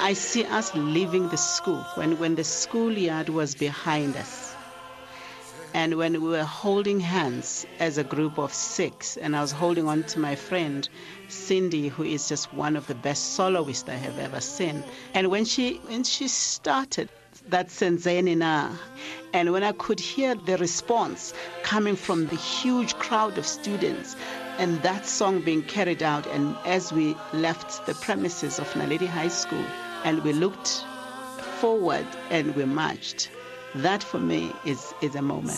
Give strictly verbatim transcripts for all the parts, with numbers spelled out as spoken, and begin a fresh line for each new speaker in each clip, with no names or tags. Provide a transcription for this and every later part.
I see us leaving the school, when, when the schoolyard was behind us. And when we were holding hands as a group of six, and I was holding on to my friend, Cindy, who is just one of the best soloists I have ever seen. And when she when she started that Senzeni Na, and when I could hear the response coming from the huge crowd of students, and that song being carried out, and as we left the premises of Naledi High School, and we looked forward and we marched, that for me is, is a moment.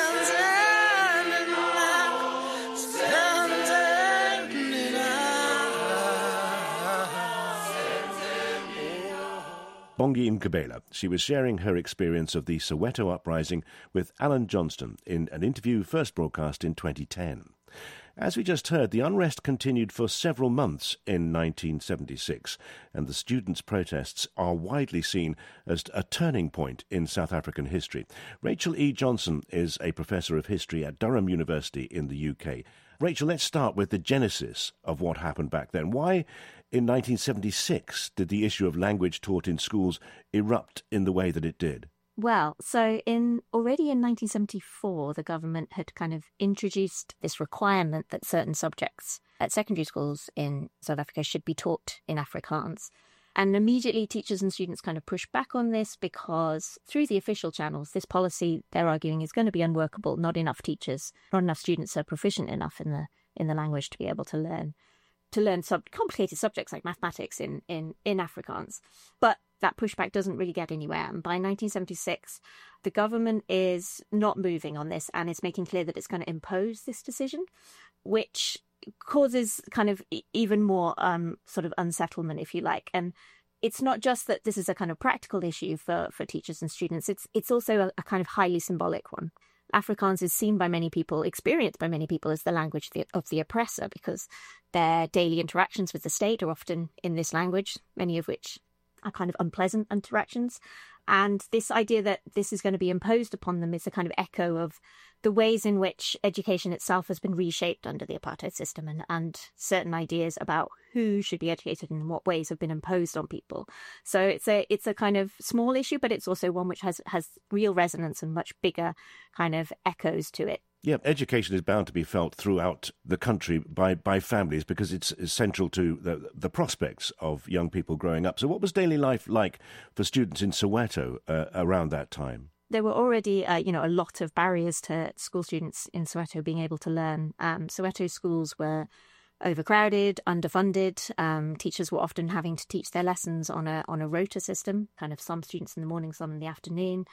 Bongi Mkabela. She was sharing her experience of the Soweto uprising with Alan Johnston in an interview first broadcast in twenty ten. As we just heard, the unrest continued for several months in nineteen seventy-six, and the students' protests are widely seen as a turning point in South African history. Rachel E. Johnson is a professor of history at Durham University in the U K. Rachel, let's start with the genesis of what happened back then. Why, in nineteen seventy-six, did the issue of language taught in schools erupt in the way that it did?
Well, so in already in nineteen seventy-four, the government had kind of introduced this requirement that certain subjects at secondary schools in South Africa should be taught in Afrikaans. And immediately teachers and students kind of pushed back on this because through the official channels, this policy, they're arguing, is going to be unworkable. Not enough teachers, not enough students are proficient enough in the in the language to be able to learn to learn sub complicated subjects like mathematics in, in, in Afrikaans. But that pushback doesn't really get anywhere. And by nineteen seventy-six, the government is not moving on this and is making clear that it's going to impose this decision, which causes kind of even more um, sort of unsettlement, if you like. And it's not just that this is a kind of practical issue for, for teachers and students. It's it's also a, a kind of highly symbolic one. Afrikaans is seen by many people, experienced by many people as the language of the, of the oppressor, because their daily interactions with the state are often in this language, many of which are kind of unpleasant interactions. And this idea that this is going to be imposed upon them is a kind of echo of the ways in which education itself has been reshaped under the apartheid system, and, and certain ideas about who should be educated and in what ways have been imposed on people. So it's a it's a kind of small issue, but it's also one which has, has real resonance and much bigger kind of echoes to it.
Yeah, education is bound to be felt throughout the country by, by families because it's essential to the, the prospects of young people growing up. So what was daily life like for students in Soweto uh, around that time?
There were already, uh, you know, a lot of barriers to school students in Soweto being able to learn. Um, Soweto schools were overcrowded, underfunded. Um, teachers were often having to teach their lessons on a on a rota system, kind of some students in the morning, some in the afternoon.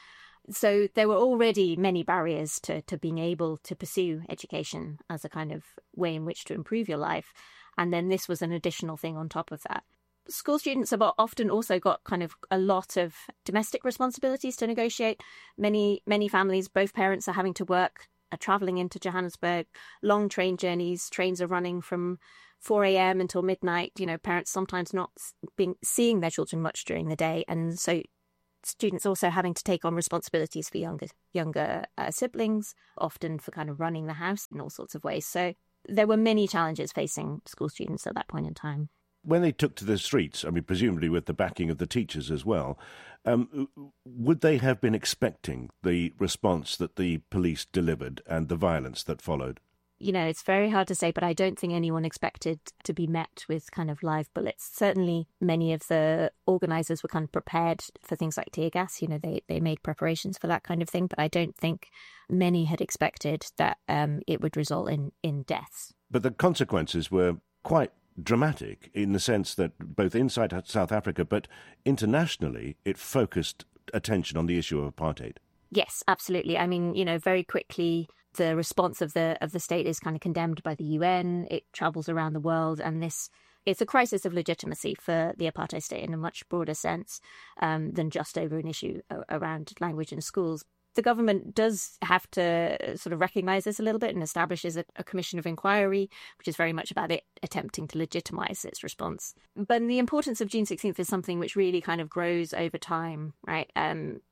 So there were already many barriers to, to being able to pursue education as a kind of way in which to improve your life. And then this was an additional thing on top of that. School students have often also got kind of a lot of domestic responsibilities to negotiate. Many, many families, both parents are having to work, are travelling into Johannesburg, long train journeys. Trains are running from four a.m. until midnight. You know, parents sometimes not being seeing their children much during the day. And so students also having to take on responsibilities for younger younger uh, siblings, often for kind of running the house in all sorts of ways. So there were many challenges facing school students at that point in time.
When they took to the streets, I mean, presumably with the backing of the teachers as well, um, would they have been expecting the response that the police delivered and the violence that followed?
You know, it's very hard to say, but I don't think anyone expected to be met with kind of live bullets. Certainly, many of the organisers were kind of prepared for things like tear gas. You know, they, they made preparations for that kind of thing, but I don't think many had expected that um, it would result in, in deaths.
But the consequences were quite dramatic in the sense that both inside South Africa, but internationally, it focused attention on the issue of apartheid.
Yes, absolutely. I mean, you know, very quickly, the response of the of the state is kind of condemned by the U N. It travels around the world, and this it's a crisis of legitimacy for the apartheid state in a much broader sense um, than just over an issue around language in schools. The government does have to sort of recognise this a little bit and establishes a, a commission of inquiry, which is very much about it attempting to legitimise its response. But the importance of June sixteenth is something which really kind of grows over time, right? Um,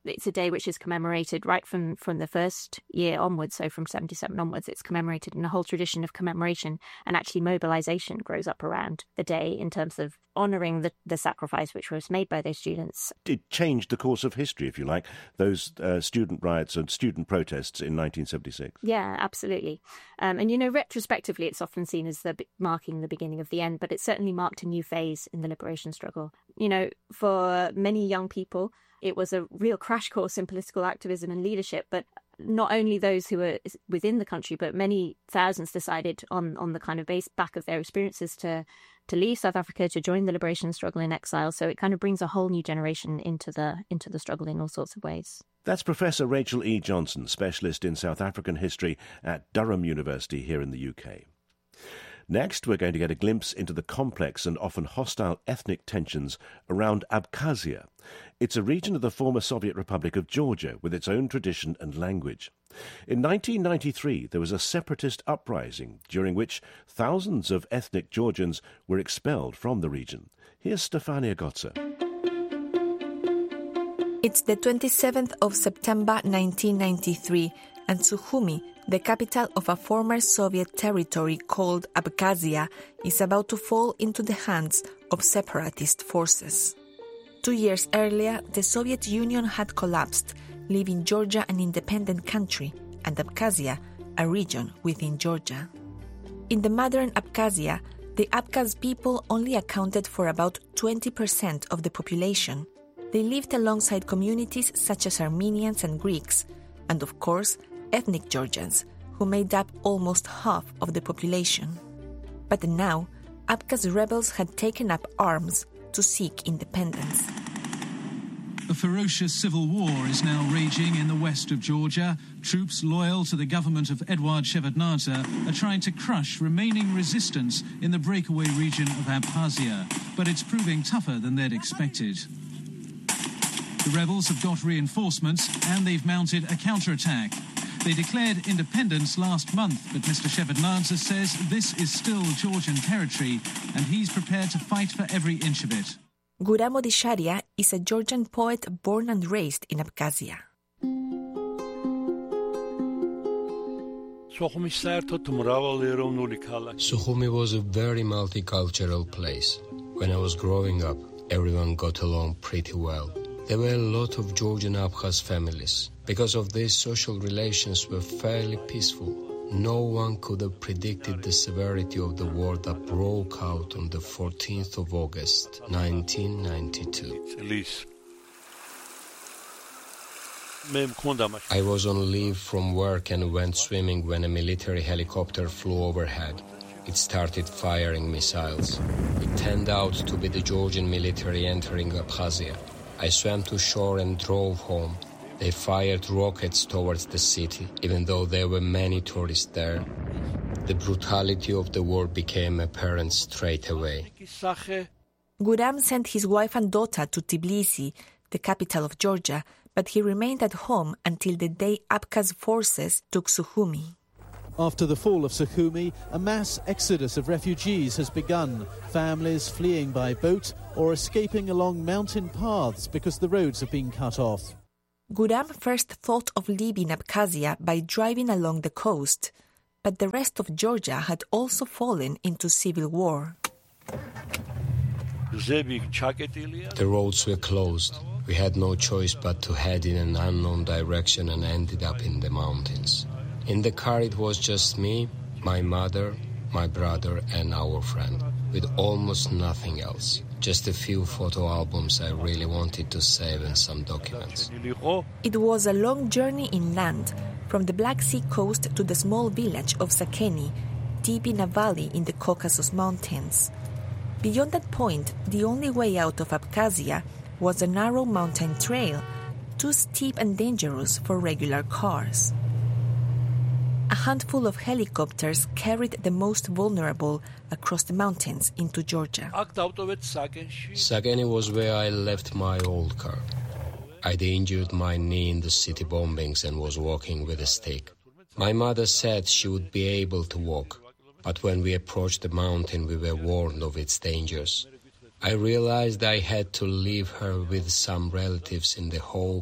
it's a day which is commemorated right from, from the first year onwards, so from seventy-seven onwards, it's commemorated, and a whole tradition of commemoration and actually mobilization grows up around the day in terms of honouring the, the sacrifice which was made by those students.
It changed the course of history, if you like, those uh, student riots and student protests in nineteen seventy-six.
Yeah, absolutely. Um, and, you know, retrospectively, it's often seen as the marking the beginning of the end, but it certainly marked a new phase in the liberation struggle. You know, for many young people, it was a real crash course in political activism and leadership, but not only those who were within the country, but many thousands decided on, on the kind of base back of their experiences to, to leave South Africa, to join the liberation struggle in exile. So it kind of brings a whole new generation into the into the struggle in all sorts of ways.
That's Professor Rachel E. Johnson, specialist in South African history at Durham University here in the U K. Next, we're going to get a glimpse into the complex and often hostile ethnic tensions around Abkhazia. It's a region of the former Soviet Republic of Georgia with its own tradition and language. In nineteen ninety-three, there was a separatist uprising during which thousands of ethnic Georgians were expelled from the region. Here's Stefania Gotza.
It's the twenty-seventh of September nineteen ninety-three, and Sukhumi, the capital of a former Soviet territory called Abkhazia, is about to fall into the hands of separatist forces. Two years earlier, the Soviet Union had collapsed, leaving Georgia an independent country and Abkhazia a region within Georgia. In the modern Abkhazia, the Abkhaz people only accounted for about twenty percent of the population. They lived alongside communities such as Armenians and Greeks, and of course, ethnic Georgians, who made up almost half of the population. But now, Abkhaz rebels had taken up arms to seek independence.
A ferocious civil war is now raging in the west of Georgia. Troops loyal to the government of Eduard Shevardnadze are trying to crush remaining resistance in the breakaway region of Abkhazia, but it's proving tougher than they'd expected. The rebels have got reinforcements and they've mounted a counterattack. They declared independence last month, but Mister Shevardnadze says this is still Georgian territory and he's prepared to fight for every inch of it.
Guram Odisharia is a Georgian poet born and raised in Abkhazia.
Sukhumi was a very multicultural place. When I was growing up, everyone got along pretty well. There were a lot of Georgian Abkhaz families. Because of this, social relations were fairly peaceful. No one could have predicted the severity of the war that broke out on the fourteenth of August, nineteen ninety-two. I was on leave from work and went swimming when a military helicopter flew overhead. It started firing missiles. It turned out to be the Georgian military entering Abkhazia. I swam to shore and drove home. They fired rockets towards the city, even though there were many tourists there. The brutality of the war became apparent straight away.
Guram sent his wife and daughter to Tbilisi, the capital of Georgia, but he remained at home until the day Abkhaz forces took Sukhumi.
After the fall of Sukhumi, a mass exodus of refugees has begun, families fleeing by boat or escaping along mountain paths because the roads have been cut off.
Guram first thought of leaving Abkhazia by driving along the coast, but the rest of Georgia had also fallen into civil war.
The roads were closed. We had no choice but to head in an unknown direction and ended up in the mountains. In the car it was just me, my mother, my brother and our friend, with almost nothing else. Just a few photo albums I really wanted to save and some documents.
It was a long journey inland, from the Black Sea coast to the small village of Sakeni, deep in a valley in the Caucasus Mountains. Beyond that point, the only way out of Abkhazia was a narrow mountain trail, too steep and dangerous for regular cars. A handful of helicopters carried the most vulnerable across the mountains into Georgia.
Sakeni was where I left my old car. I'd injured my knee in the city bombings and was walking with a stick. My mother said she would be able to walk, but when we approached the mountain we were warned of its dangers. I realized I had to leave her with some relatives in the hope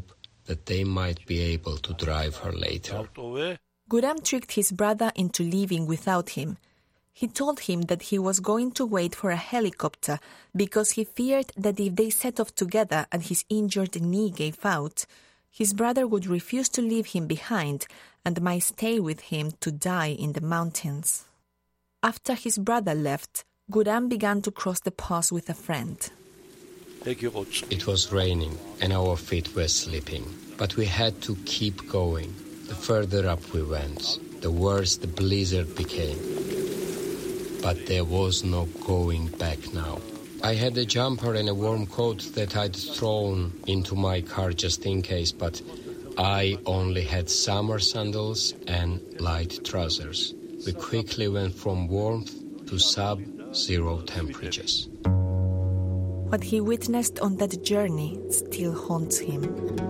that they might be able to drive her later.
Guram tricked his brother into leaving without him. He told him that he was going to wait for a helicopter because he feared that if they set off together and his injured knee gave out, his brother would refuse to leave him behind and might stay with him to die in the mountains. After his brother left, Guram began to cross the pass with a friend.
It was raining and our feet were slipping, but we had to keep going. The further up we went, the worse the blizzard became. But there was no going back now. I had a jumper and a warm coat that I'd thrown into my car just in case, but I only had summer sandals and light trousers. We quickly went from warmth to sub-zero temperatures.
What he witnessed on that journey still haunts him.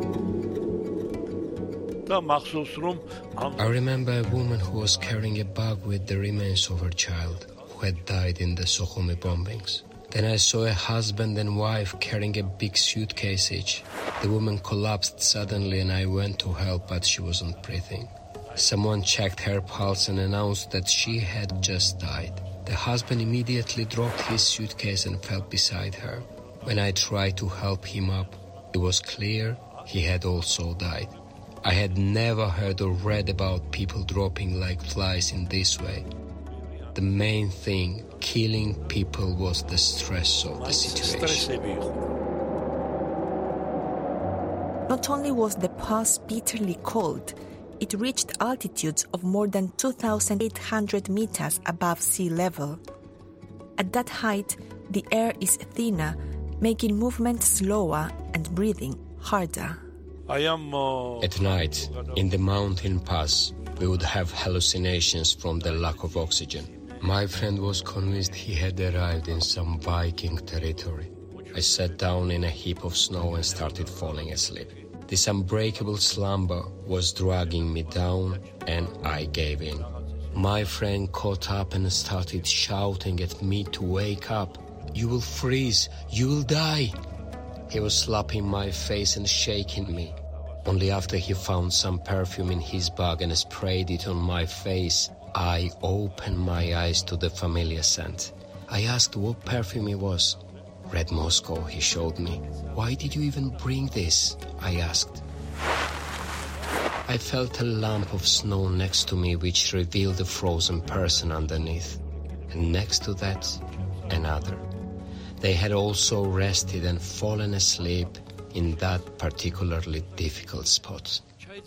I remember a woman who was carrying a bag with the remains of her child who had died in the Sukhumi bombings. Then I saw a husband and wife carrying a big suitcase each. The woman collapsed suddenly and I went to help, but she wasn't breathing. Someone checked her pulse and announced that she had just died. The husband immediately dropped his suitcase and fell beside her. When I tried to help him up, it was clear he had also died. I had never heard or read about people dropping like flies in this way. The main thing killing people was the stress of the situation.
Not only was the pass bitterly cold, it reached altitudes of more than two thousand eight hundred meters above sea level. At that height, the air is thinner, making movement slower and breathing harder.
At night, in the mountain pass, we would have hallucinations from the lack of oxygen. My friend was convinced he had arrived in some Viking territory. I sat down in a heap of snow and started falling asleep. This unbreakable slumber was dragging me down, and I gave in. My friend caught up and started shouting at me to wake up. "You will freeze! You will die!" He was slapping my face and shaking me. Only after he found some perfume in his bag and sprayed it on my face, I opened my eyes to the familiar scent. I asked what perfume it was. "Red Moscow," he showed me. "Why did you even bring this?" I asked. I felt a lump of snow next to me which revealed a frozen person underneath. And next to that, another. They had also rested and fallen asleep in that particularly difficult spot.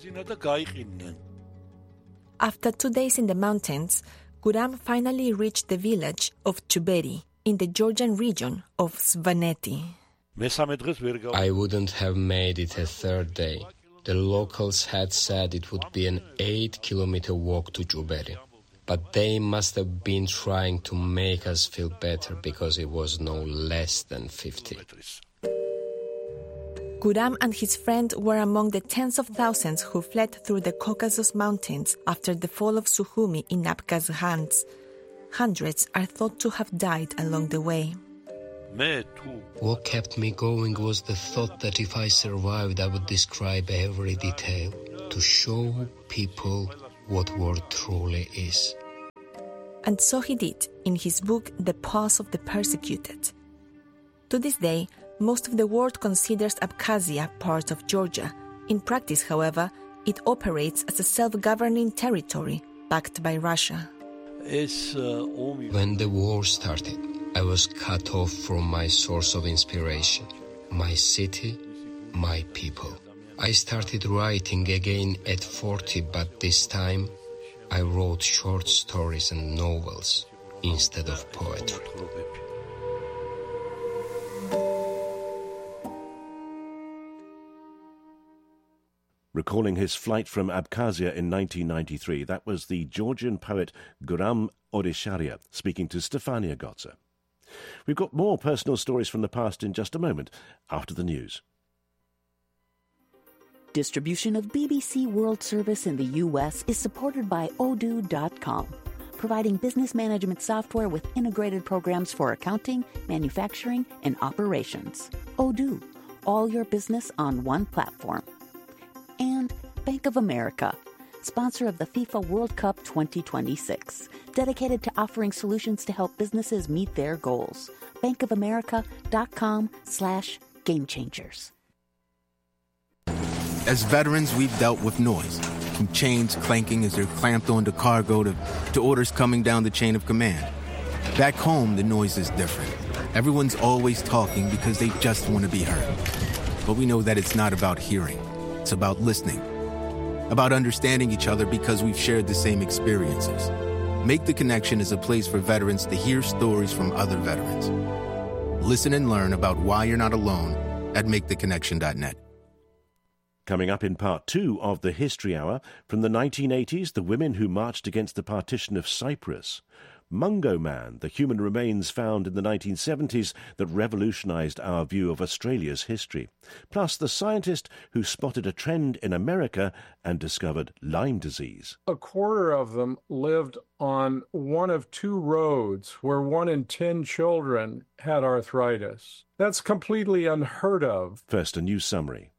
After two days in the mountains, Guram finally reached the village of Chuberi in the Georgian region of Svaneti.
I wouldn't have made it a third day. The locals had said it would be an eight-kilometer walk to Chuberi. But they must have been trying to make us feel better because it was no less than fifty.
Guram and his friend were among the tens of thousands who fled through the Caucasus Mountains after the fall of Sukhumi in Abkhaz hands. Hundreds are thought to have died along the way.
What kept me going was the thought that if I survived, I would describe every detail to show people what war truly is.
And so he did in his book The Pulse of the Persecuted. To this day, most of the world considers Abkhazia part of Georgia. In practice, however, it operates as a self-governing territory backed by Russia.
When the war started, I was cut off from my source of inspiration, my city, my people. I started writing again at forty, but this time I wrote short stories and novels instead of poetry.
Recalling his flight from Abkhazia in nineteen ninety-three, that was the Georgian poet Guram Odesharia speaking to Stefania Gotza. We've got more personal stories from the past in just a moment, after the news.
Distribution of B B C World Service in the U S is supported by Odoo dot com, providing business management software with integrated programs for accounting, manufacturing, and operations. Odoo, all your business on one platform. Bank of America, sponsor of the FIFA World Cup twenty twenty-six, dedicated to offering solutions to help businesses meet their goals. bankofamerica.com slash game changers.
As veterans, we've dealt with noise, from chains clanking as they're clamped onto cargo to, to orders coming down the chain of command. Back home, the noise is different. Everyone's always talking because they just want to be heard. But we know that it's not about hearing. It's about listening. About understanding each other because we've shared the same experiences. Make the Connection is a place for veterans to hear stories from other veterans. Listen and learn about why you're not alone at make the connection dot net.
Coming up in part two of the History Hour, from the nineteen eighties, the women who marched against the partition of Cyprus. Mungo Man, the human remains found in the nineteen seventies that revolutionised our view of Australia's history. Plus the scientist who spotted a trend in America and discovered Lyme disease.
A quarter of them lived on one of two roads where one in ten children had arthritis. That's completely unheard of.
First, a news summary.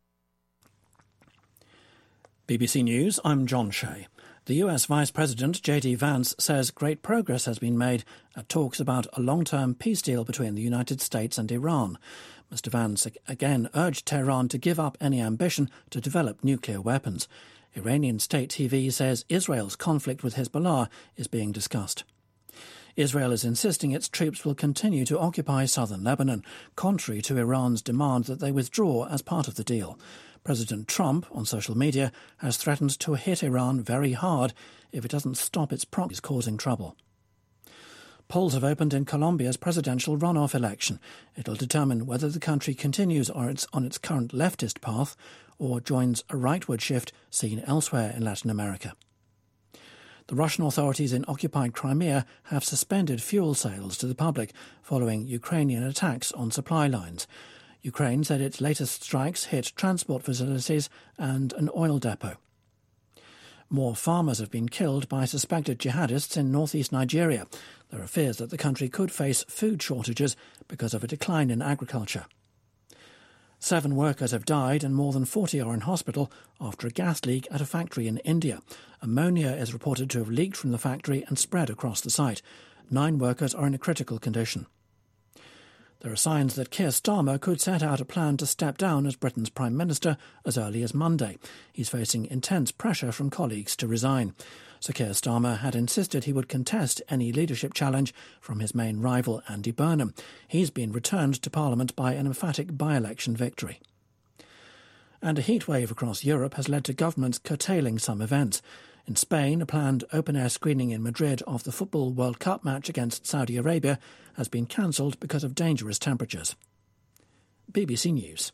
B B C News, I'm John Shea. The U S Vice President J D Vance says great progress has been made at talks about a long-term peace deal between the United States and Iran. Mister Vance again urged Tehran to give up any ambition to develop nuclear weapons. Iranian state T V says Israel's conflict with Hezbollah is being discussed. Israel is insisting its troops will continue to occupy southern Lebanon, contrary to Iran's demand that they withdraw as part of the deal. President Trump, on social media, has threatened to hit Iran very hard if it doesn't stop its proxies causing trouble. Polls have opened in Colombia's presidential runoff election. It'll determine whether the country continues on its, on its current leftist path or joins a rightward shift seen elsewhere in Latin America. The Russian authorities in occupied Crimea have suspended fuel sales to the public following Ukrainian attacks on supply lines. Ukraine said its latest strikes hit transport facilities and an oil depot. More farmers have been killed by suspected jihadists in northeast Nigeria. There are fears that the country could face food shortages because of a decline in agriculture. Seven workers have died and more than forty are in hospital after a gas leak at a factory in India. Ammonia is reported to have leaked from the factory and spread across the site. Nine workers are in a critical condition. There are signs that Keir Starmer could set out a plan to step down as Britain's Prime Minister as early as Monday. He's facing intense pressure from colleagues to resign. Sir Keir Starmer had insisted he would contest any leadership challenge from his main rival, Andy Burnham. He's been returned to Parliament by an emphatic by-election victory. And a heatwave across Europe has led to governments curtailing some events. In Spain, a planned open-air screening in Madrid of the Football World Cup match against Saudi Arabia has been cancelled because of dangerous temperatures. B B C News.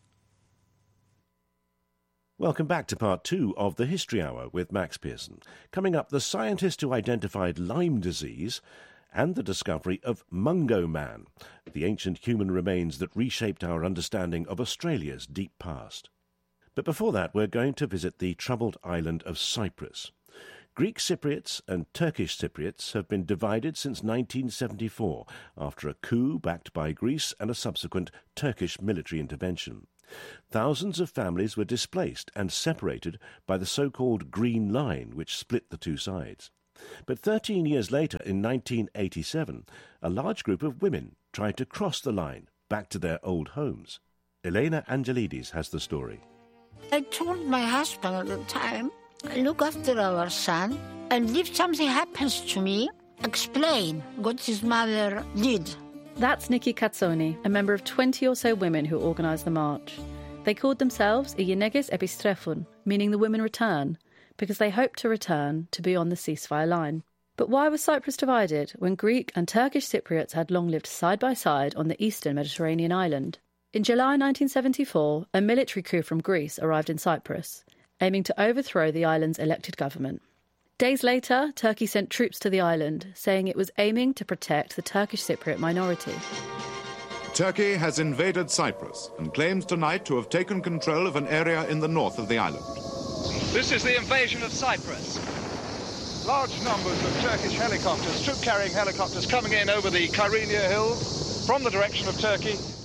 Welcome back to part two of the History Hour with Max Pearson. Coming up, the scientist who identified Lyme disease and the discovery of Mungo Man, the ancient human remains that reshaped our understanding of Australia's deep past. But before that, we're going to visit the troubled island of Cyprus. Greek Cypriots and Turkish Cypriots have been divided since nineteen seventy-four after a coup backed by Greece and a subsequent Turkish military intervention. Thousands of families were displaced and separated by the so-called Green Line, which split the two sides. But thirteen years later, in nineteen eighty-seven, a large group of women tried to cross the line back to their old homes. Elena Angelidis has the story.
I told my husband at the time, look after our son, and if something happens to me, explain what his mother did.
That's Nikki Katsoni, a member of twenty or so women who organised the march. They called themselves Iyeneges Epistrefon, meaning the women return, because they hoped to return to be on the ceasefire line. But why was Cyprus divided when Greek and Turkish Cypriots had long lived side by side on the eastern Mediterranean island? In July nineteen seventy-four, a military coup from Greece arrived in Cyprus, aiming to overthrow the island's elected government. Days later, Turkey sent troops to the island, saying it was aiming to protect the Turkish Cypriot minority.
Turkey has invaded Cyprus and claims tonight to have taken control of an area in the north of the island.
This is the invasion of Cyprus. Large numbers of Turkish helicopters, troop-carrying helicopters, coming in over the Kyrenia Hills from the direction of Turkey.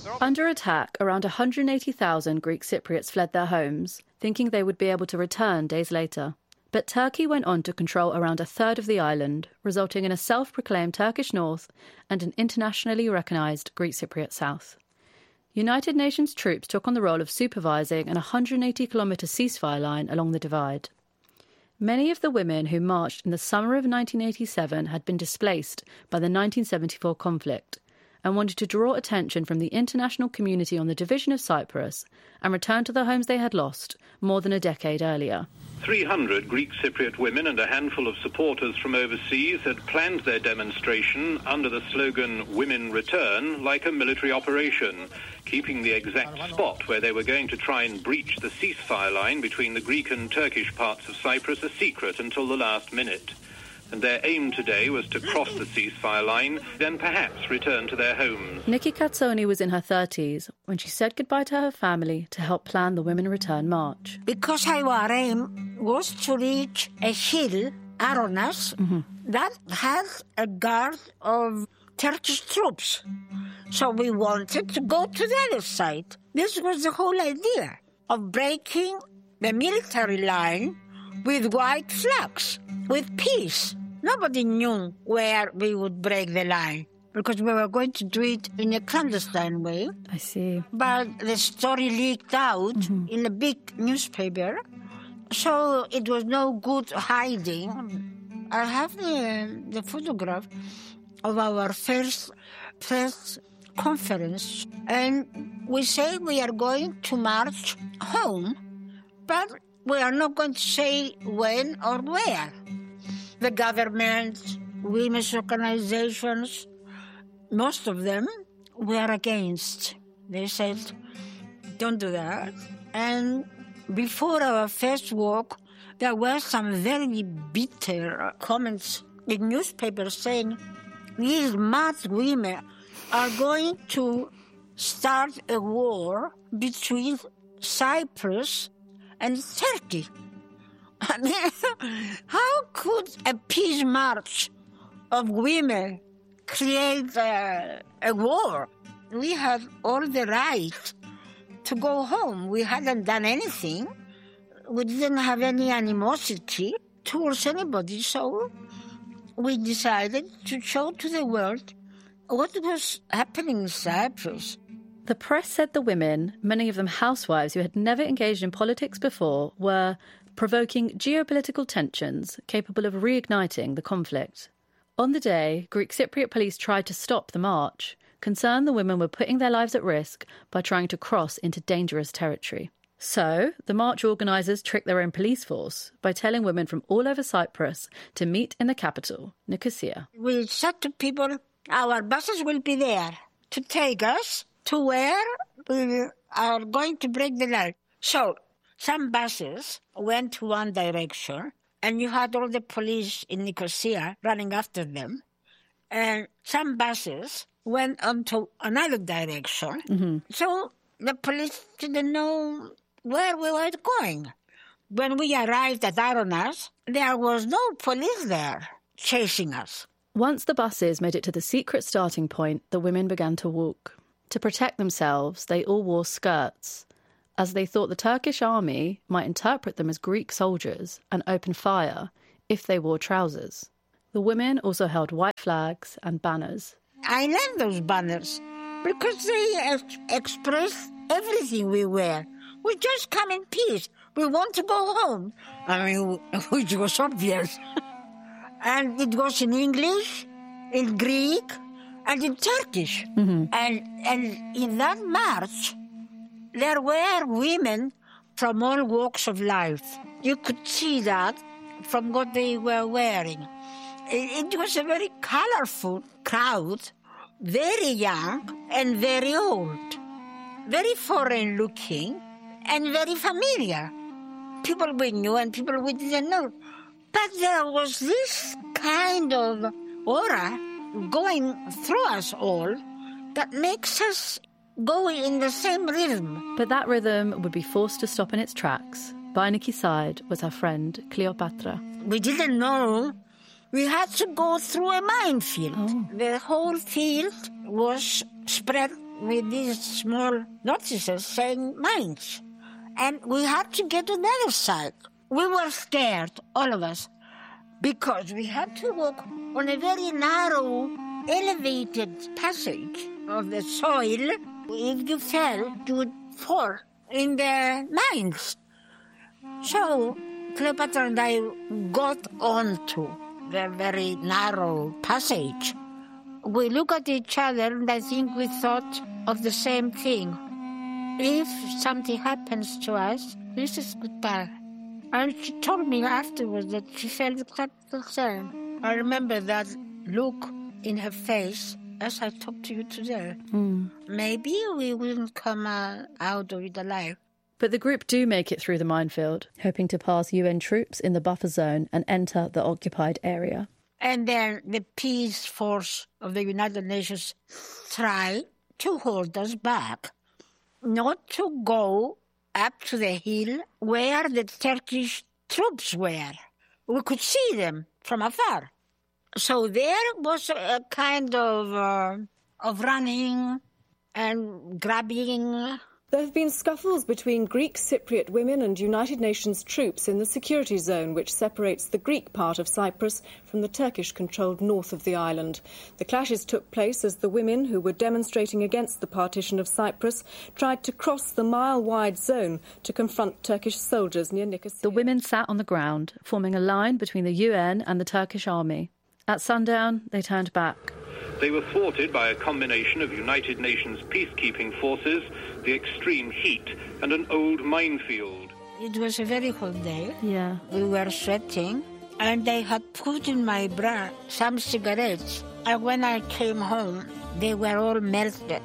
Under attack, around one hundred eighty thousand Greek Cypriots fled their homes, thinking they would be able to return days later. But Turkey went on to control around a third of the island, resulting in a self-proclaimed Turkish north and an internationally recognised Greek Cypriot south. United Nations troops took on the role of supervising an one hundred eighty kilometre ceasefire line along the divide. Many of the women who marched in the summer of nineteen eighty-seven had been displaced by the nineteen seventy-four conflict and wanted to draw attention from the international community on the division of Cyprus and return to the homes they had lost more than a decade earlier.
three hundred Greek Cypriot women and a handful of supporters from overseas had planned their demonstration under the slogan "Women Return" like a military operation, keeping the exact spot where they were going to try and breach the ceasefire line between the Greek and Turkish parts of Cyprus a secret until the last minute. And their aim today was to cross the ceasefire line, then perhaps return to their homes.
Nikki Katsoni was in her thirties when she said goodbye to her family to help plan the Women Return March.
Because our aim was to reach a hill, Aronas, mm-hmm. that has a guard of Turkish troops. So we wanted to go to the other side. This was the whole idea of breaking the military line with white flags, with peace. Nobody knew where we would break the line because we were going to do it in a clandestine way.
I see.
But the story leaked out mm-hmm. in a big newspaper, so it was no good hiding. I have the, the photograph of our first press conference, and we say we are going to march home, but we are not going to say when or where. The government, women's organizations, most of them were against. They said, don't do that. And before our first walk, there were some very bitter comments in newspapers saying, these mad women are going to start a war between Cyprus and Turkey. I mean, how could a peace march of women create a, a war? We had all the right to go home. We hadn't done anything. We didn't have any animosity towards anybody, so we decided to show to the world what was happening in Cyprus.
The press said the women, many of them housewives who had never engaged in politics before, were provoking geopolitical tensions capable of reigniting the conflict. On the day, Greek Cypriot police tried to stop the march, concerned the women were putting their lives at risk by trying to cross into dangerous territory. So, the march organisers tricked their own police force by telling women from all over Cyprus to meet in the capital, Nicosia.
We said to people, our buses will be there to take us to where we are going to break the line. So, some buses went to one direction, and you had all the police in Nicosia running after them. And some buses went on to another direction. Mm-hmm. So the police didn't know where we were going. When we arrived at Aronas, there was no police there chasing us.
Once the buses made it to the secret starting point, the women began to walk. To protect themselves, they all wore skirts, as they thought the Turkish army might interpret them as Greek soldiers and open fire if they wore trousers. The women also held white flags and banners.
I love those banners because they ex- express everything we wear. We just come in peace. We want to go home. I mean, which was obvious. And it was in English, in Greek, and in Turkish. Mm-hmm. And, and in that march, there were women from all walks of life. You could see that from what they were wearing. It, it was a very colorful crowd, very young and very old, very foreign-looking and very familiar. People we knew and people we didn't know. But there was this kind of aura going through us all that makes us go in the same rhythm.
But that rhythm would be forced to stop in its tracks. By Nikki's side was her friend Cleopatra.
We didn't know. We had to go through a minefield.
Oh.
The whole field was spread with these small notices saying mines. And we had to get to the other side. We were scared, all of us, because we had to walk on a very narrow, elevated passage of the soil. If you fell, you would fall in the mines. So Cleopatra and I got onto the very narrow passage. We look at each other and I think we thought of the same thing. If something happens to us, this is goodbye. And she told me afterwards that she felt exactly the same. I remember that look in her face as I talk to you today.
Mm.
Maybe we wouldn't come uh, out of it alive.
But the group do make it through the minefield, hoping to pass U N troops in the buffer zone and enter the occupied area.
And then the peace force of the United Nations try to hold us back, not to go up to the hill where the Turkish troops were. We could see them from afar. So there was a kind of uh, of running and grabbing.
There have been scuffles between Greek Cypriot women and United Nations troops in the security zone which separates the Greek part of Cyprus from the Turkish-controlled north of the island. The clashes took place as the women, who were demonstrating against the partition of Cyprus, tried to cross the mile-wide zone to confront Turkish soldiers near Nicosia.
The women sat on the ground, forming a line between the U N and the Turkish army. At sundown, they turned back.
They were thwarted by a combination of United Nations peacekeeping forces, the extreme heat, and an old minefield.
It was a very hot day.
Yeah.
We were sweating, and they had put in my bra some cigarettes. And when I came home, they were all melted.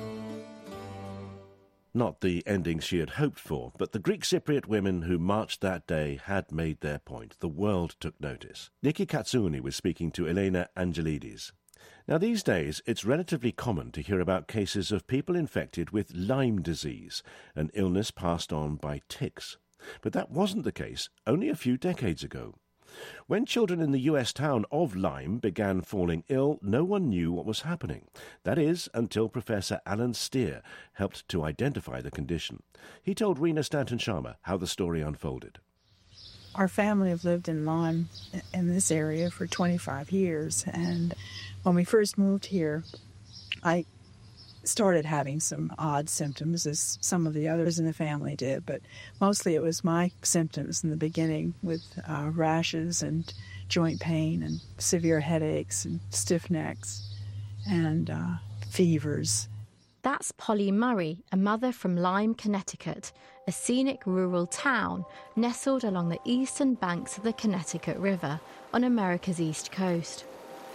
Not the ending she had hoped for, but the Greek Cypriot women who marched that day had made their point. The world took notice. Niki Katsouni was speaking to Elena Angelidis. Now, these days, it's relatively common to hear about cases of people infected with Lyme disease, an illness passed on by ticks. But that wasn't the case only a few decades ago. When children in the U S town of Lyme began falling ill, no one knew what was happening. That is, until Professor Alan Steer helped to identify the condition. He told Rena Stanton-Sharma how the story unfolded.
Our family have lived in Lyme in this area for twenty-five years, and when we first moved here, I started having some odd symptoms, as some of the others in the family did, but mostly it was my symptoms in the beginning, with uh, rashes and joint pain and severe headaches and stiff necks and uh, fevers.
That's Polly Murray, a mother from Lyme, Connecticut, a scenic rural town nestled along the eastern banks of the Connecticut River on America's east coast.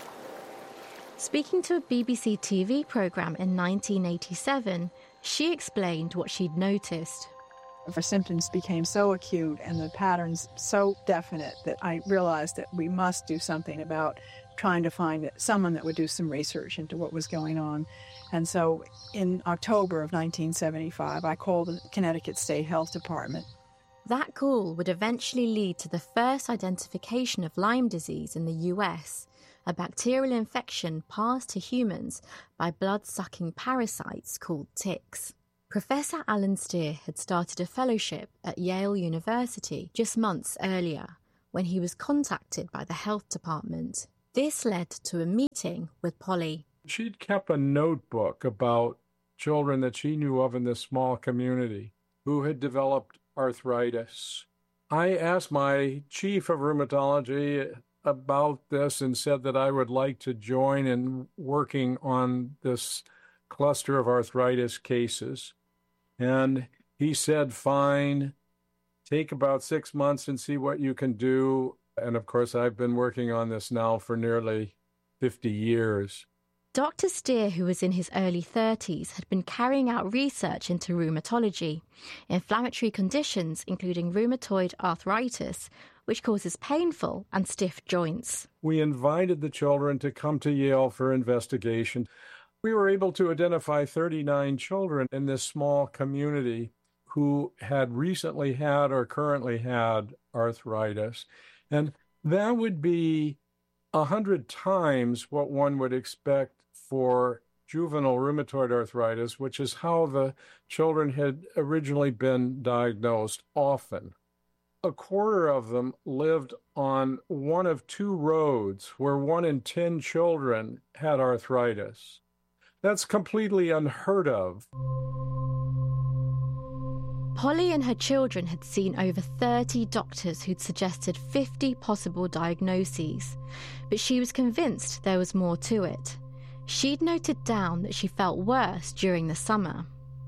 Speaking to a B B C T V programme in nineteen eighty-seven, she explained what she'd noticed.
Our symptoms became so acute and the patterns so definite that I realized that we must do something about trying to find someone that would do some research into what was going on. And so in October of nineteen seventy-five, I called the Connecticut State Health Department.
That call would eventually lead to the first identification of Lyme disease in the U S, a bacterial infection passed to humans by blood-sucking parasites called ticks. Professor Alan Steer had started a fellowship at Yale University just months earlier when he was contacted by the health department. This led to a meeting with Polly.
She'd kept a notebook about children that she knew of in this small community who had developed arthritis. I asked my chief of rheumatology about this and said that I would like to join in working on this cluster of arthritis cases. And he said, fine, take about six months and see what you can do. And of course, I've been working on this now for nearly fifty years.
Doctor Steer, who was in his early thirties, had been carrying out research into rheumatology, inflammatory conditions including rheumatoid arthritis, which causes painful and stiff joints.
We invited the children to come to Yale for investigation. We were able to identify thirty-nine children in this small community who had recently had or currently had arthritis. And that would be a hundred times what one would expect for juvenile rheumatoid arthritis, which is how the children had originally been diagnosed, often. A quarter of them lived on one of two roads where one in ten children had arthritis. That's completely unheard of.
Polly and her children had seen over thirty doctors who'd suggested fifty possible diagnoses, but she was convinced there was more to it. She'd noted down that she felt worse during the summer.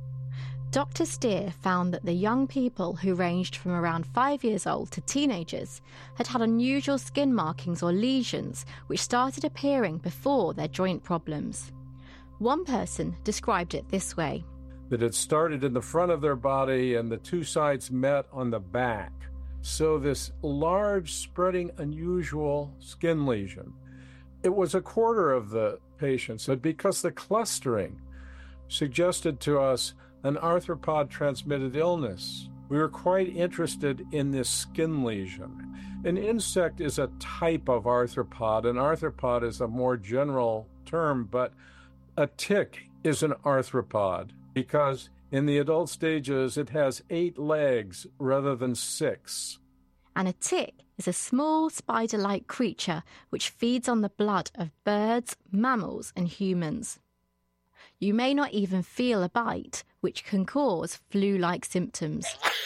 Doctor Steer found that the young people, who ranged from around five years old to teenagers, had had unusual skin markings or lesions which started appearing before their joint problems. One person described it this way:
that it started in the front of their body and the two sides met on the back. So this large, spreading, unusual skin lesion. It was a quarter of the patients, but because the clustering suggested to us an arthropod-transmitted illness, we were quite interested in this skin lesion. An insect is a type of arthropod. An arthropod is a more general term, but a tick is an arthropod because in the adult stages it has eight legs rather than six.
And a tick is a small spider-like creature which feeds on the blood of birds, mammals, and humans. You may not even feel a bite, which can cause flu-like symptoms.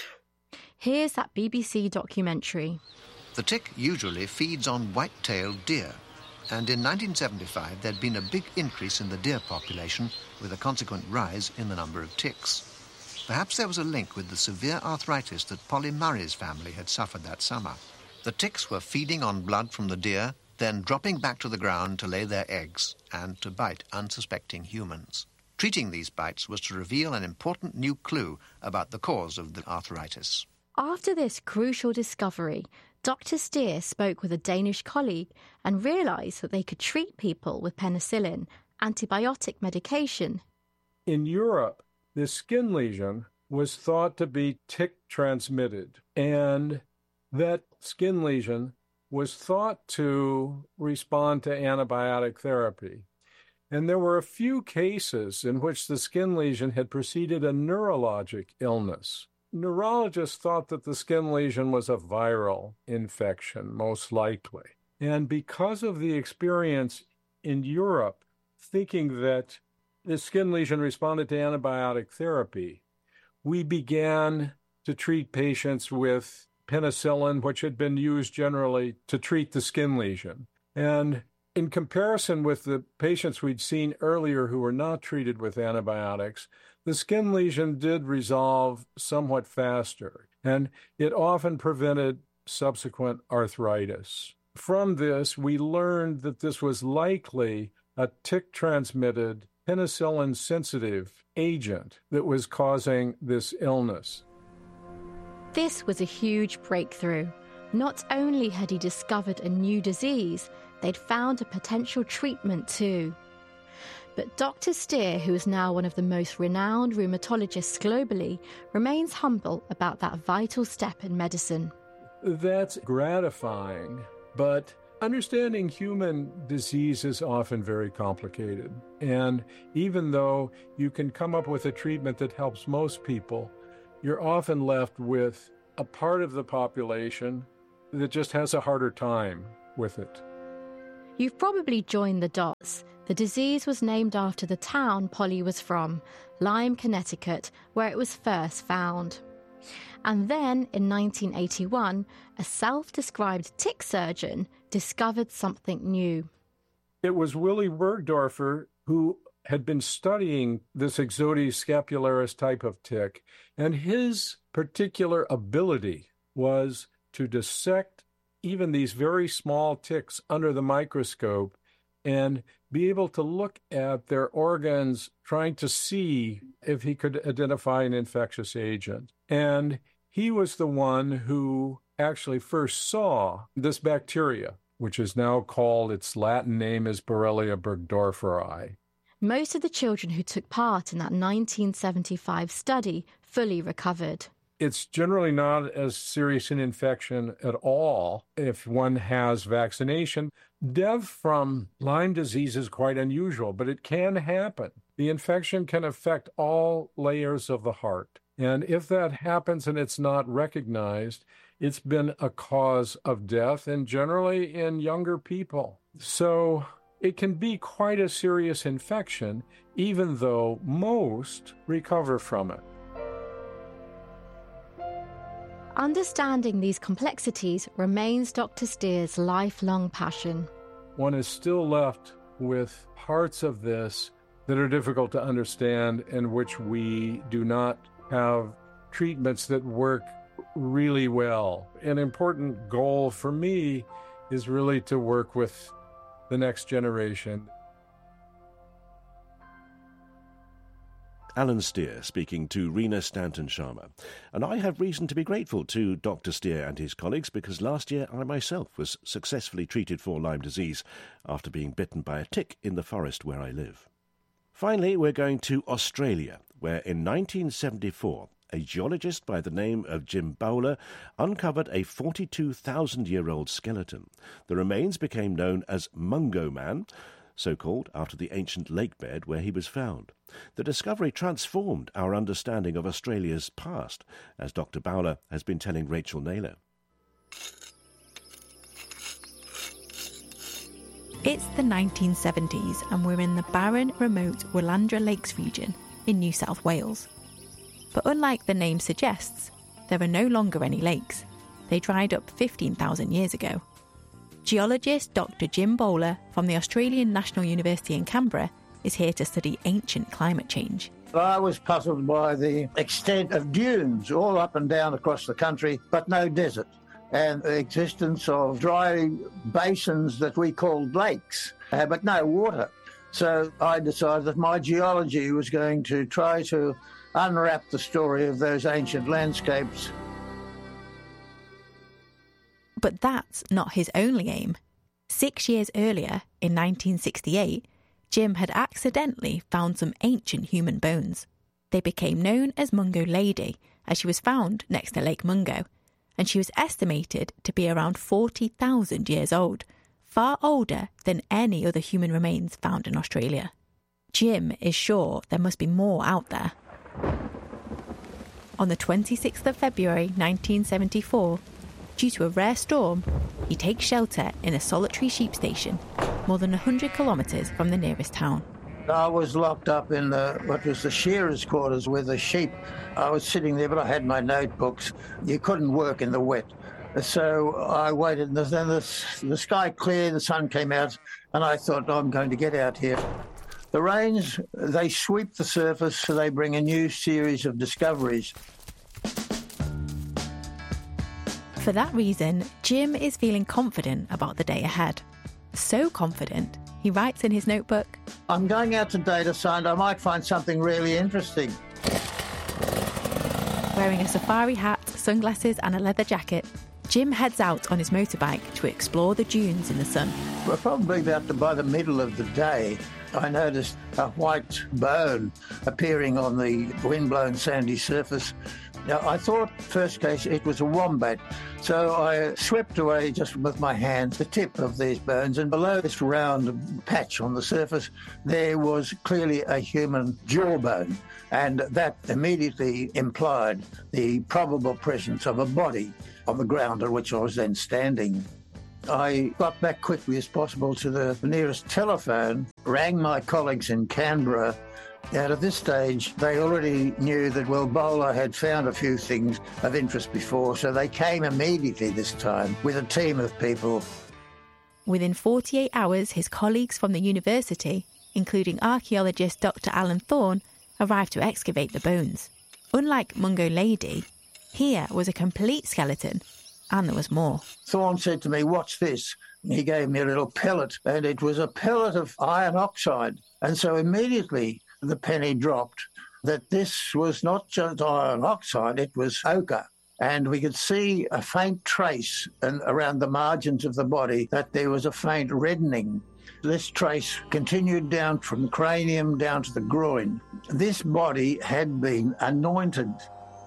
Here's that B B C documentary.
The tick usually feeds on white-tailed deer, and in nineteen seventy-five there'd been a big increase in the deer population with a consequent rise in the number of ticks. Perhaps there was a link with the severe arthritis that Polly Murray's family had suffered that summer. The ticks were feeding on blood from the deer, then dropping back to the ground to lay their eggs and to bite unsuspecting humans. Treating these bites was to reveal an important new clue about the cause of the arthritis.
After this crucial discovery, Doctor Steer spoke with a Danish colleague and realised that they could treat people with penicillin, antibiotic medication.
In Europe, this skin lesion was thought to be tick-transmitted, and that skin lesion was thought to respond to antibiotic therapy. And there were a few cases in which the skin lesion had preceded a neurologic illness. Neurologists thought that the skin lesion was a viral infection, most likely. And because of the experience in Europe, thinking that the skin lesion responded to antibiotic therapy, we began to treat patients with penicillin, which had been used generally to treat the skin lesion. And in comparison with the patients we'd seen earlier who were not treated with antibiotics, the skin lesion did resolve somewhat faster, and it often prevented subsequent arthritis. From this, we learned that this was likely a tick-transmitted, penicillin-sensitive agent that was causing this illness.
This was a huge breakthrough. Not only had he discovered a new disease, they'd found a potential treatment too. But Doctor Steer, who is now one of the most renowned rheumatologists globally, remains humble about that vital step in medicine.
That's gratifying, but understanding human disease is often very complicated. And even though you can come up with a treatment that helps most people, you're often left with a part of the population that just has a harder time with it.
You've probably joined the dots. The disease was named after the town Polly was from, Lyme, Connecticut, where it was first found. And then, in nineteen eighty-one, a self-described tick surgeon discovered something new.
It was Willy Bergdorfer who had been studying this Ixodes scapularis type of tick, and his particular ability was to dissect even these very small ticks under the microscope and be able to look at their organs, trying to see if he could identify an infectious agent. And he was the one who actually first saw this bacteria, which is now called, its Latin name is Borrelia burgdorferi.
Most of the children who took part in that nineteen seventy-five study fully recovered.
It's generally not as serious an infection at all if one has vaccination. Death from Lyme disease is quite unusual, but it can happen. The infection can affect all layers of the heart. And if that happens and it's not recognized, it's been a cause of death, and generally in younger people. So it can be quite a serious infection, even though most recover from it.
Understanding these complexities remains Doctor Steer's lifelong passion.
One is still left with parts of this that are difficult to understand and which we do not have treatments that work really well. An important goal for me is really to work with the next generation.
Alan Steer speaking to Rena Stanton-Sharma. And I have reason to be grateful to Doctor Steer and his colleagues because last year I myself was successfully treated for Lyme disease after being bitten by a tick in the forest where I live. Finally, we're going to Australia, where in nineteen seventy-four a geologist by the name of Jim Bowler uncovered a forty-two thousand year old skeleton. The remains became known as Mungo Man, so called after the ancient lake bed where he was found. The discovery transformed our understanding of Australia's past, as Doctor Bowler has been telling Rachel Naylor.
It's the nineteen seventies and we're in the barren, remote Willandra Lakes region in New South Wales. But unlike the name suggests, there are no longer any lakes. They dried up fifteen thousand years ago. Geologist Doctor Jim Bowler from the Australian National University in Canberra is here to study ancient climate change.
I was puzzled by the extent of dunes all up and down across the country, but no desert, and the existence of dry basins that we called lakes, uh, but no water. So I decided that my geology was going to try to unwrap the story of those ancient landscapes.
But that's not his only aim. Six years earlier, in nineteen sixty-eight, Jim had accidentally found some ancient human bones. They became known as Mungo Lady, as she was found next to Lake Mungo, and she was estimated to be around forty thousand years old, far older than any other human remains found in Australia. Jim is sure there must be more out there. On the twenty-sixth of February nineteen seventy-four, due to a rare storm, he takes shelter in a solitary sheep station, more than one hundred kilometres from the nearest town.
I was locked up in the, what was the shearers' quarters with the sheep. I was sitting there, but I had my notebooks. You couldn't work in the wet. So I waited, and then the, the sky cleared, the sun came out, and I thought, oh, I'm going to get out here. The rains, they sweep the surface, so they bring a new series of discoveries.
For that reason, Jim is feeling confident about the day ahead. So confident, he writes in his notebook,
I'm going out today to find I might find something really interesting.
Wearing a safari hat, sunglasses and a leather jacket, Jim heads out on his motorbike to explore the dunes in the sun.
Well, probably about the, by the middle of the day, I noticed a white bone appearing on the windblown sandy surface. Now, I thought, first case, it was a wombat. So I swept away just with my hands the tip of these bones, and below this round patch on the surface, there was clearly a human jawbone. And that immediately implied the probable presence of a body on the ground on which I was then standing. I got back quickly as possible to the nearest telephone, rang my colleagues in Canberra, and at this stage they already knew that, well, Bowler had found a few things of interest before, so they came immediately this time with a team of people.
Within forty-eight hours, his colleagues from the university, including archaeologist Doctor Alan Thorne, arrived to excavate the bones. Unlike Mungo Lady, here was a complete skeleton, and there was more.
Thorne said to me, "What's this?" He gave me a little pellet, and it was a pellet of iron oxide. And so immediately the penny dropped that this was not just iron oxide, it was ochre. And we could see a faint trace and around the margins of the body that there was a faint reddening. This trace continued down from cranium down to the groin. This body had been anointed.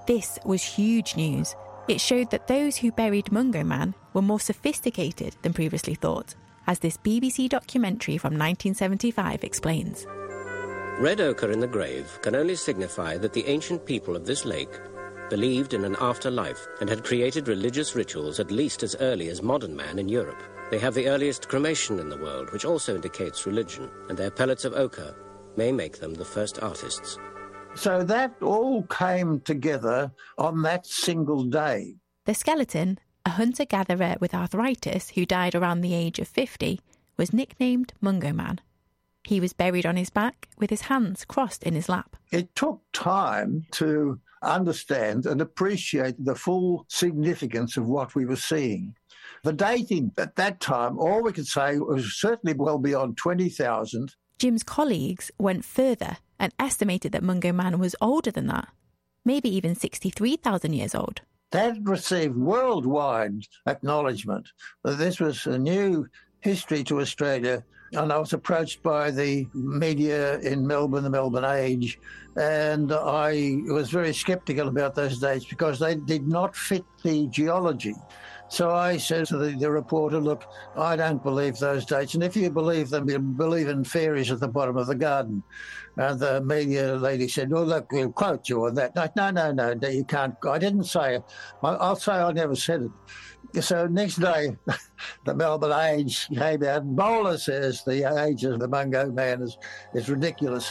This was huge news. It showed that those who buried Mungo Man were more sophisticated than previously thought, as this B B C documentary from nineteen seventy-five explains.
Red ochre in the grave can only signify that the ancient people of this lake believed in an afterlife and had created religious rituals at least as early as modern man in Europe. They have the earliest cremation in the world, which also indicates religion, and their pellets of ochre may make them the first artists.
So that all came together on that single day.
The skeleton, a hunter-gatherer with arthritis who died around the age of fifty, was nicknamed Mungo Man. He was buried on his back with his hands crossed in his lap.
It took time to understand and appreciate the full significance of what we were seeing. The dating at that time, all we could say was certainly well beyond twenty thousand.
Jim's colleagues went further and estimated that Mungo Man was older than that, maybe even sixty-three thousand years old.
That received worldwide acknowledgement that this was a new history to Australia. And I was approached by the media in Melbourne, the Melbourne Age, and I was very sceptical about those dates because they did not fit the geology. So I said to the, the reporter, look, I don't believe those dates, and if you believe them, you believe in fairies at the bottom of the garden. And the media lady said, well, look, we'll quote you on that. No, no, no, no, you can't. I didn't say it. I, I'll say I never said it. So next day, the Melbourne Age came out, and Bowler says the age of the Mungo Man is, is ridiculous.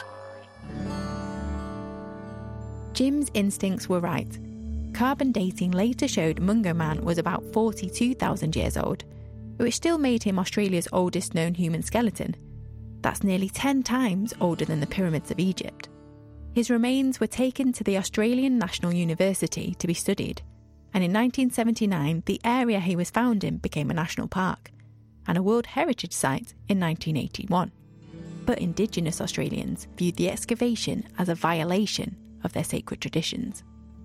Jim's instincts were right. Carbon dating later showed Mungo Man was about forty-two thousand years old, which still made him Australia's oldest known human skeleton. That's nearly ten times older than the pyramids of Egypt. His remains were taken to the Australian National University to be studied, and in nineteen seventy-nine the area he was found in became a national park and a World Heritage Site in nineteen eighty-one. But Indigenous Australians viewed the excavation as a violation of their sacred traditions.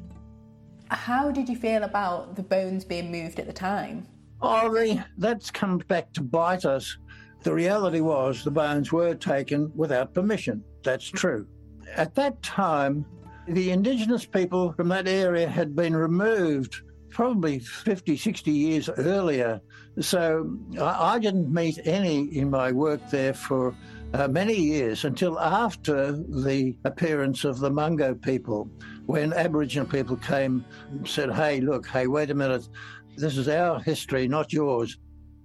How did you feel about the bones being moved at the time?
Oh, the, that's come back to bite us. The reality was the bones were taken without permission. That's true. At that time, the Indigenous people from that area had been removed probably fifty, sixty years earlier. So I, I didn't meet any in my work there for uh, many years until after the appearance of the Mungo people, when Aboriginal people came and said, hey, look, hey, wait a minute, this is our history, not yours.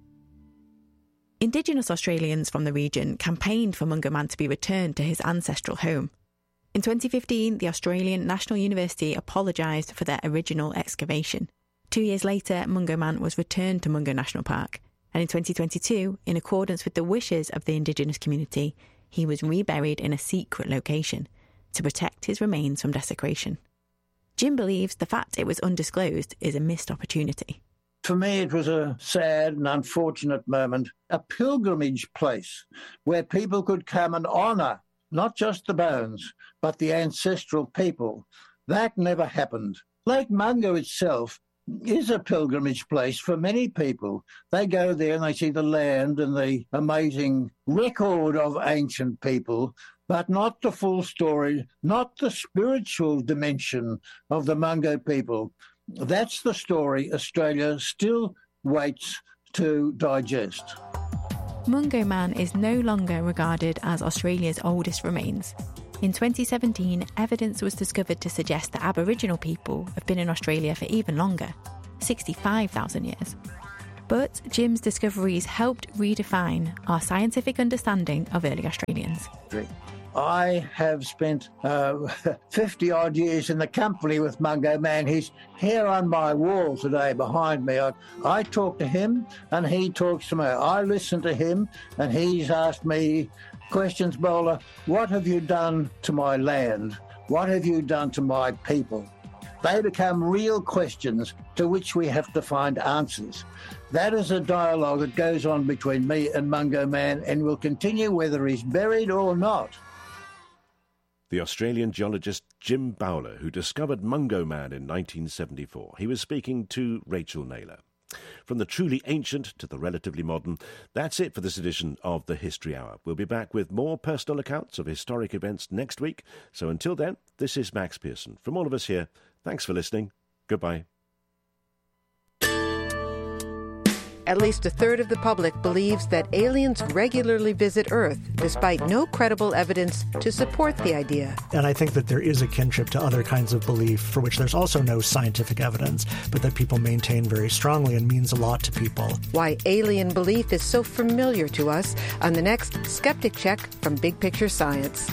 Indigenous Australians from the region campaigned for Mungo Man to be returned to his ancestral home. In twenty fifteen, the Australian National University apologised for their original excavation. Two years later, Mungo Man was returned to Mungo National Park, and in twenty twenty-two, in accordance with the wishes of the Indigenous community, he was reburied in a secret location to protect his remains from desecration. Jim believes the fact it was undisclosed is a missed opportunity.
For me, it was a sad and unfortunate moment, a pilgrimage place where people could come and honour not just the bones, but the ancestral people. That never happened. Lake Mungo itself is a pilgrimage place for many people. They go there and they see the land and the amazing record of ancient people, but not the full story, not the spiritual dimension of the Mungo people. That's the story Australia still waits to digest.
Mungo Man is no longer regarded as Australia's oldest remains. In twenty seventeen, evidence was discovered to suggest that Aboriginal people have been in Australia for even longer, sixty-five thousand years. But Jim's discoveries helped redefine our scientific understanding of early Australians.
I have spent uh, fifty-odd years in the company with Mungo Man. He's here on my wall today behind me. I, I talk to him and he talks to me. I listen to him and he's asked me questions, Bowler. What have you done to my land? What have you done to my people? They become real questions to which we have to find answers. That is a dialogue that goes on between me and Mungo Man and will continue whether he's buried or not.
The Australian geologist Jim Bowler, who discovered Mungo Man in nineteen seventy-four. He was speaking to Rachel Naylor. From the truly ancient to the relatively modern, that's it for this edition of the History Hour. We'll be back with more personal accounts of historic events next week. So until then, this is Max Pearson. From all of us here, Thanks for listening. Goodbye.
At least a third of the public believes that aliens regularly visit Earth, despite no credible evidence to support the idea.
And I think that there is a kinship to other kinds of belief for which there's also no scientific evidence, but that people maintain very strongly and means a lot to people.
Why alien belief is so familiar to us on the next Skeptic Check from Big Picture Science.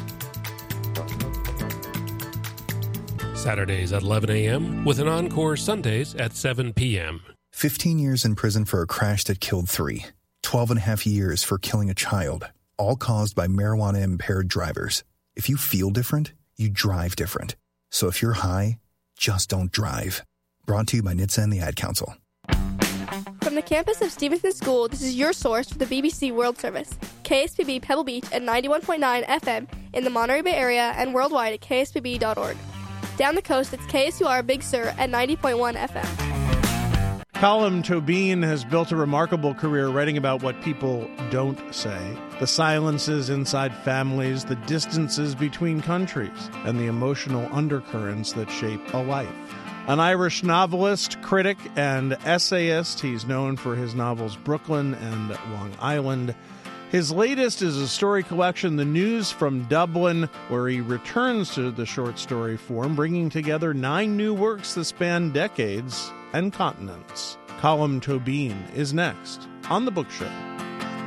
Saturdays at eleven a.m. with an encore Sundays at seven p.m.
fifteen years in prison for a crash that killed three. twelve and a half years for killing a child, all caused by marijuana-impaired drivers. If you feel different, you drive different. So if you're high, just don't drive. Brought to you by N H T S A and the Ad Council.
From the campus of Stevenson School, this is your source for the B B C World Service. K S P B Pebble Beach at ninety-one point nine F M in the Monterey Bay area and worldwide at k s p b dot org. Down the coast, it's K S U R Big Sur at ninety point one F M.
Colm Tóibín has built a remarkable career writing about what people don't say, the silences inside families, the distances between countries, and the emotional undercurrents that shape a life. An Irish novelist, critic, and essayist, he's known for his novels Brooklyn and Long Island. His latest is a story collection, The News from Dublin, where he returns to the short story form, bringing together nine new works that span decades and continents. Colm Tóibín is next on The Book Show.